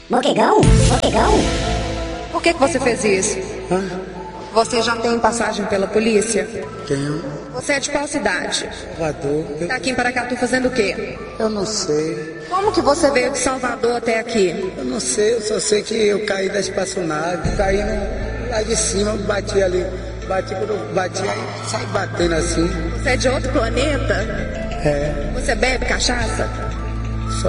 Moquegão? Moquegão? Por que você fez isso? Hã? Você já tem passagem pela polícia? Tenho. Você é de qual cidade? Salvador. Tá aqui em Paracatu fazendo o quê? Eu não sei. Como que você veio de Salvador até aqui? Eu não sei, eu só sei que eu caí da espaçonave, caí lá de cima, bati ali. Quando eu bati, aí saí batendo assim. Você é de outro planeta? É. Você bebe cachaça?